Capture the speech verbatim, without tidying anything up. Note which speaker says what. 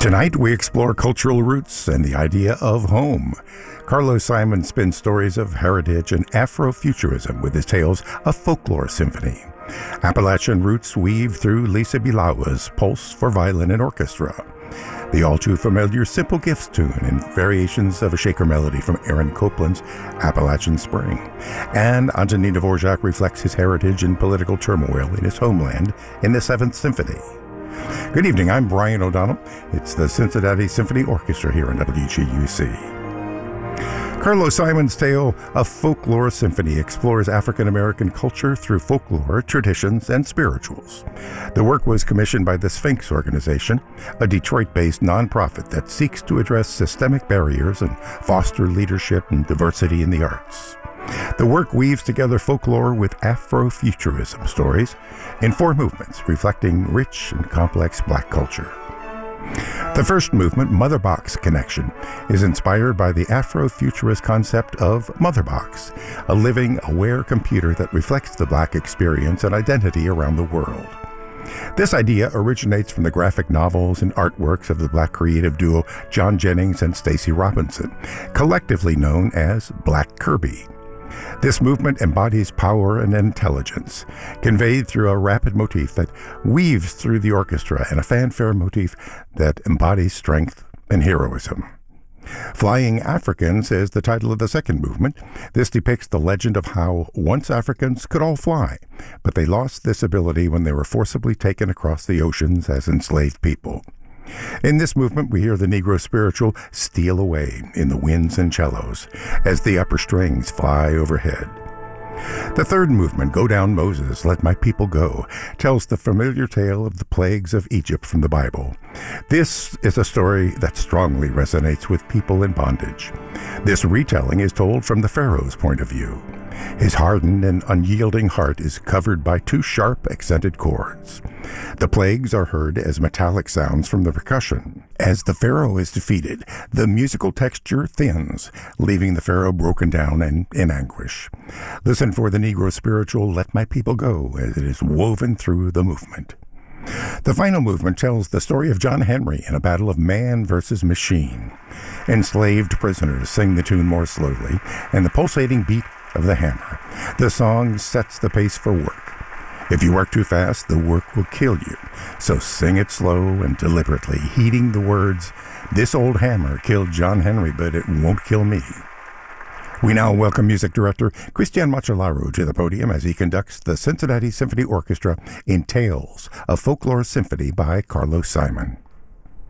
Speaker 1: Tonight, we explore cultural roots and the idea of home. Carlos Simon spins stories of heritage and Afrofuturism with his tales of Folklore Symphony. Appalachian roots weave through Lisa Bilawa's Pulse for Violin and Orchestra. The all-too-familiar Simple Gifts tune and variations of a shaker melody from Aaron Copland's Appalachian Spring. And Antonin Dvorak reflects his heritage and political turmoil in his homeland in the Seventh Symphony. Good evening, I'm Brian O'Donnell. It's the Cincinnati Symphony Orchestra here in W G U C. Carlos Simon's tale of Folklore Symphony explores African-American culture through folklore, traditions, and spirituals. The work was commissioned by the Sphinx Organization, a Detroit-based nonprofit that seeks to address systemic barriers and foster leadership and diversity in the arts. The work weaves together folklore with Afrofuturism stories in four movements reflecting rich and complex Black culture. The first movement, Mother Box Connection, is inspired by the Afrofuturist concept of Mother Box, a living, aware computer that reflects the Black experience and identity around the world. This idea originates from the graphic novels and artworks of the Black creative duo John Jennings and Stacey Robinson, collectively known as Black Kirby. This movement embodies power and intelligence, conveyed through a rapid motif that weaves through the orchestra and a fanfare motif that embodies strength and heroism. Flying Africans is the title of the second movement. This depicts the legend of how once Africans could all fly, but they lost this ability when they were forcibly taken across the oceans as enslaved people. In this movement, we hear the Negro spiritual steal away in the winds and cellos as the upper strings fly overhead. The third movement, Go Down Moses, Let My People Go, tells the familiar tale of the plagues of Egypt from the Bible. This is a story that strongly resonates with people in bondage. This retelling is told from the Pharaoh's point of view. His hardened and unyielding heart is covered by two sharp, accented chords. The plagues are heard as metallic sounds from the percussion. As the Pharaoh is defeated, the musical texture thins, leaving the Pharaoh broken down and in anguish. Listen for the Negro spiritual Let My People Go as it is woven through the movement. The final movement tells the story of John Henry in a battle of man versus machine. Enslaved prisoners sing the tune more slowly, and the pulsating beat of the hammer. The song sets the pace for work. If you work too fast, the work will kill you. So sing it slow and deliberately, heeding the words, "This old hammer killed John Henry, but it won't kill me." We now welcome music director Cristian Macellaro to the podium as he conducts the Cincinnati Symphony Orchestra in Tales of Folklore Symphony by Carlos Simon.